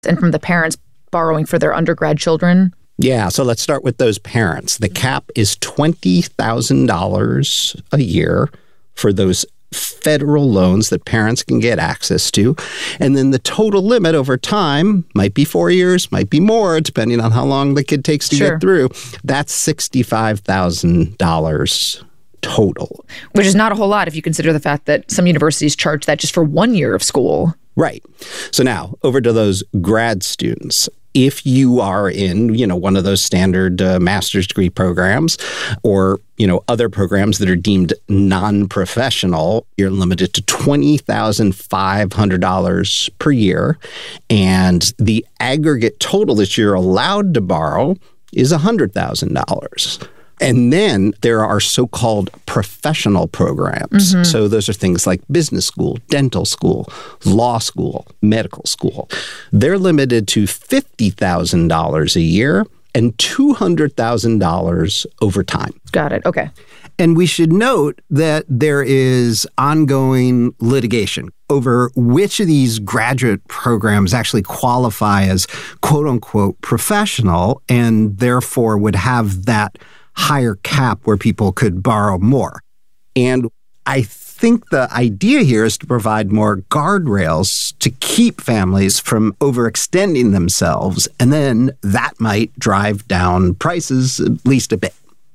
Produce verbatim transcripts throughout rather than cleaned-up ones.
and from the parents borrowing for their undergrad children? Yeah, so let's start with those parents. The cap is twenty thousand dollars a year for those federal loans that parents can get access to. And then the total limit over time might be four years, might be more, depending on how long the kid takes to Sure. get through. That's sixty-five thousand dollars total. Which is not a whole lot if you consider the fact that some universities charge that just for one year of school. Right. So now over to those grad students. If you are in, you know, one of those standard uh, master's degree programs or, you know, other programs that are deemed non-professional, you're limited to twenty thousand five hundred dollars per year. And the aggregate total that you're allowed to borrow is one hundred thousand dollars. And then there are so-called professional programs. Mm-hmm. So those are things like business school, dental school, law school, medical school. They're limited to fifty thousand dollars a year and two hundred thousand dollars over time. Got it. Okay. And we should note that there is ongoing litigation over which of these graduate programs actually qualify as quote-unquote professional and therefore would have that higher cap where people could borrow more. And I think the idea here is to provide more guardrails to keep families from overextending themselves, and then that might drive down prices at least a bit.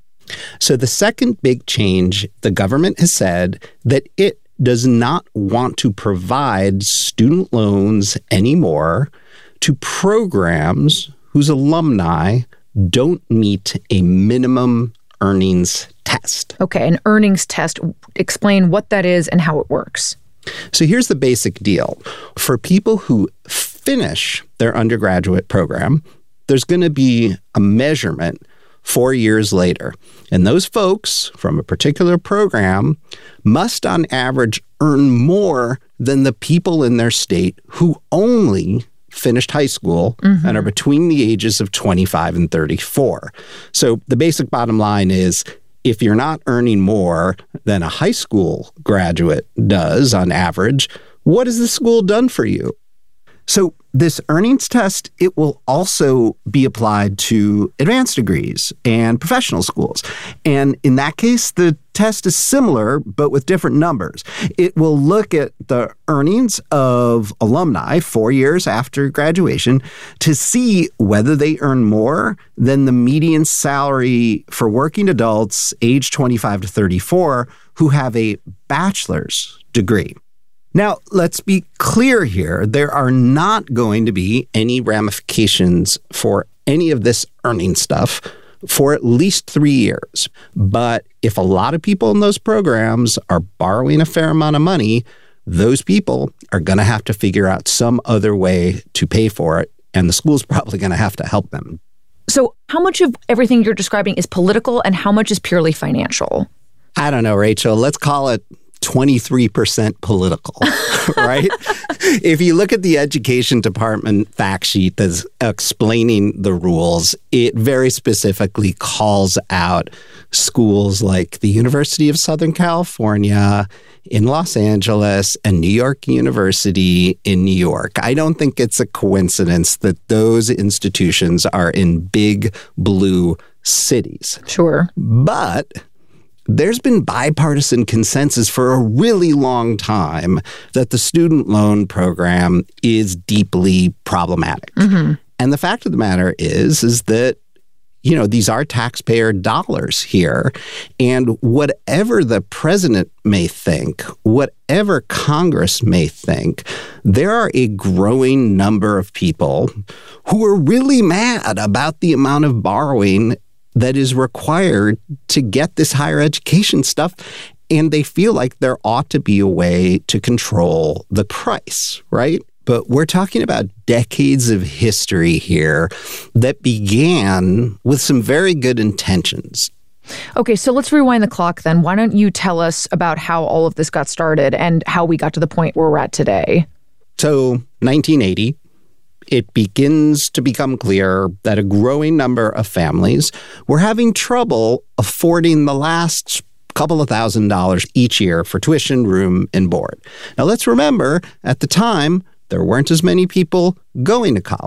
So the second big change, the government has said that it does not want to provide student loans anymore to programs whose alumni don't meet a minimum earnings test. Okay, an earnings test. Explain what that is and how it works. So here's the basic deal. For people who finish their undergraduate program, there's going to be a measurement four years later. And those folks from a particular program must on average earn more than the people in their state who only finished high school mm-hmm. and are between the ages of twenty-five and thirty-four. So the basic bottom line is if you're not earning more than a high school graduate does on average, what has the school done for you? So this earnings test, it will also be applied to advanced degrees and professional schools. And in that case, the test is similar, but with different numbers. It will look at the earnings of alumni four years after graduation to see whether they earn more than the median salary for working adults age twenty-five to thirty-four who have a bachelor's degree. Now, let's be clear here. There are not going to be any ramifications for any of this earning stuff for at least three years. But if a lot of people in those programs are borrowing a fair amount of money, those people are going to have to figure out some other way to pay for it, and the school's probably going to have to help them. So how much of everything you're describing is political and how much is purely financial? I don't know, Rachel. Let's call it twenty-three percent political, right? If you look at the Education Department fact sheet that's explaining the rules, it very specifically calls out schools like the University of Southern California in Los Angeles and New York University in New York. I don't think it's a coincidence that those institutions are in big blue cities. Sure. But there's been bipartisan consensus for a really long time that the student loan program is deeply problematic. Mm-hmm. And the fact of the matter is, is that, you know, these are taxpayer dollars here. And whatever the president may think, whatever Congress may think, there are a growing number of people who are really mad about the amount of borrowing that is required to get this higher education stuff. And they feel like there ought to be a way to control the price, right? But we're talking about decades of history here that began with some very good intentions. Okay, so let's rewind the clock then. Why don't you tell us about how all of this got started and how we got to the point where we're at today? So nineteen eighty, it begins to become clear that a growing number of families were having trouble affording the last couple of thousand dollars each year for tuition, room, and board. Now, let's remember, at the time, there weren't as many people going to college.